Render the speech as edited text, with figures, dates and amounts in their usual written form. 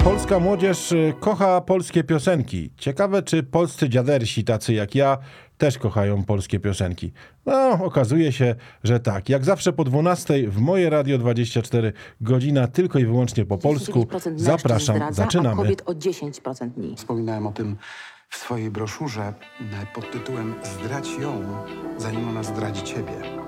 Polska młodzież kocha polskie piosenki. Ciekawe, czy polscy dziadersi, tacy jak ja, też kochają polskie piosenki. No, okazuje się, że tak. Jak zawsze po 12 w Moje Radio 24, godzina tylko i wyłącznie po polsku. Zapraszam, zdradza, zaczynamy. A kobiet o 10% mniej. Wspominałem o tym w swojej broszurze pod tytułem „Zdradź ją, zanim ona zdradzi ciebie”.